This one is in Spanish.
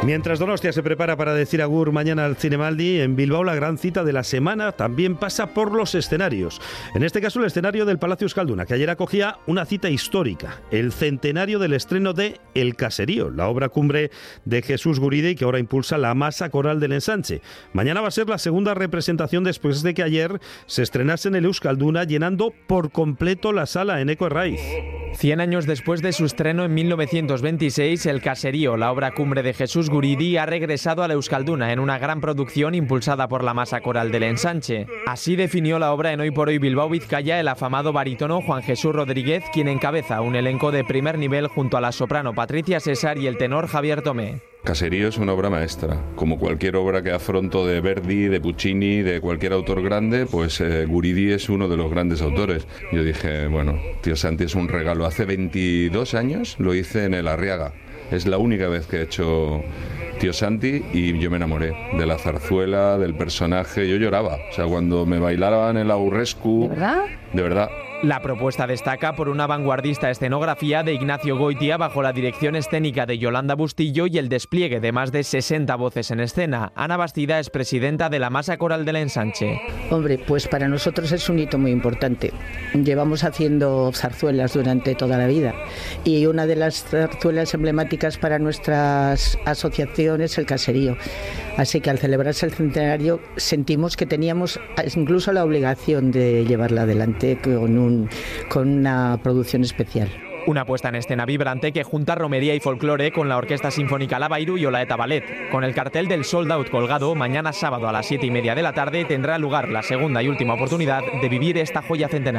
Mientras Donostia se prepara para decir agur mañana al Zinemaldi, en Bilbao la gran cita de la semana también pasa por los escenarios. En este caso el escenario del Palacio Euskalduna, que ayer acogía una cita histórica, el centenario del estreno de El Caserío, la obra cumbre de Jesús Guridi, que ahora impulsa la Masa Coral del Ensanche. Mañana va a ser la segunda representación después de que ayer se estrenase en el Euskalduna, llenando por completo la sala Eneko Herraiz. 100 años después de su estreno en 1926, El Caserío, la obra cumbre de Jesús Guridi, ha regresado a la Euskalduna en una gran producción impulsada por la Masa Coral del Ensanche. Así definió la obra en Hoy por Hoy Bilbao Vizcaya el afamado barítono Juan Jesús Rodríguez, quien encabeza un elenco de primer nivel junto a la soprano Patricia César y el tenor Javier Tomé. Caserío es una obra maestra, como cualquier obra que afronto de Verdi, de Puccini, de cualquier autor grande, pues Guridi es uno de los grandes autores. Yo dije, bueno, Tío Santi es un regalo. Hace 22 años lo hice en el Arriaga. Es la única vez que he hecho Tío Santi y yo me enamoré de la zarzuela, del personaje. Yo lloraba, o sea, cuando me bailaban el Aurrescu. ¿De verdad? De verdad. La propuesta destaca por una vanguardista escenografía de Ignacio Goitia bajo la dirección escénica de Yolanda Bustillo y el despliegue de más de 60 voces en escena. Ana Bastida es presidenta de la Masa Coral del Ensanche. Hombre, pues para nosotros es un hito muy importante. Llevamos haciendo zarzuelas durante toda la vida y una de las zarzuelas emblemáticas para nuestras asociaciones es El Caserío. Así que al celebrarse el centenario sentimos que teníamos incluso la obligación de llevarla adelante con una producción especial. Una puesta en escena vibrante que junta romería y folclore con la Orquesta Sinfónica Lavairu y Olaeta Ballet. Con el cartel del Sold Out colgado, mañana sábado a las 7:30 de la tarde tendrá lugar la segunda y última oportunidad de vivir esta joya centenaria.